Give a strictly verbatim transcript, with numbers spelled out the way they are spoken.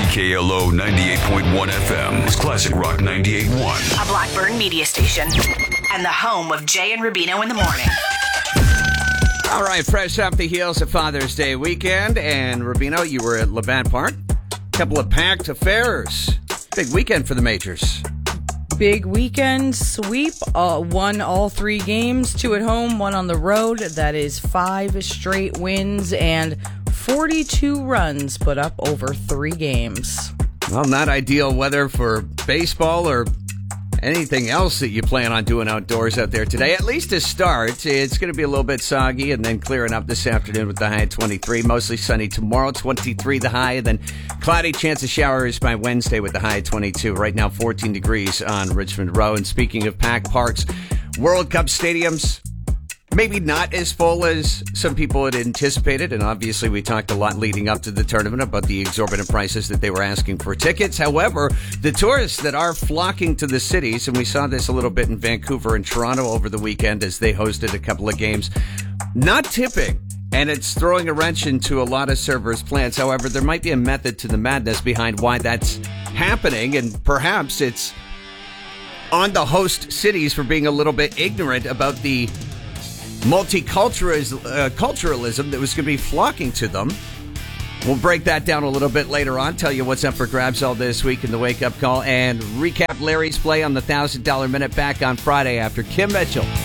K L O ninety-eight point one F M. Classic Rock ninety-eight point one. A Blackburn media station. And the home of Jay and Rubino in the morning. All right, fresh off the heels of Father's Day weekend. And Rubino, you were at Labatt Park. Couple of packed affairs. Big weekend for the Majors. Big weekend sweep. Uh, won all three games. Two at home, one on the road. That is five straight wins and forty-two runs put up over three games. Well, not ideal weather for baseball or anything else that you plan on doing outdoors out there today. At least to start, it's going to be a little bit soggy and then clearing up this afternoon with the high at twenty-three. Mostly sunny tomorrow, twenty-three the high, and then cloudy, chance of showers by Wednesday with the high at twenty-two. Right now, fourteen degrees on Richmond Row. And speaking of packed parks, World Cup stadiums, maybe not as full as some people had anticipated, and obviously we talked a lot leading up to the tournament about the exorbitant prices that they were asking for tickets. However, the tourists that are flocking to the cities, and we saw this a little bit in Vancouver and Toronto over the weekend as they hosted a couple of games, not tipping, and it's throwing a wrench into a lot of servers' plans. However, there might be a method to the madness behind why that's happening, and perhaps it's on the host cities for being a little bit ignorant about the multiculturalism uh, culturalism that was going to be flocking to them. We'll break that down a little bit later on, tell you what's up for grabs all this week in the Wake Up Call, and recap Larry's play on the one thousand dollars Minute back on Friday after Kim Mitchell